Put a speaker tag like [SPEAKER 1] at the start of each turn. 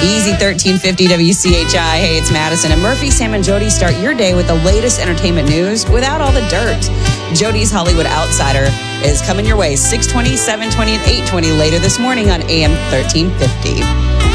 [SPEAKER 1] Easy 1350 WCHI. Hey, it's Madison. And Murphy, Sam, and Jody start your day with the latest entertainment news without all the dirt. Jody's Hollywood Outsider is coming your way 6:20, 7:20, and 8:20 later this morning on AM 1350.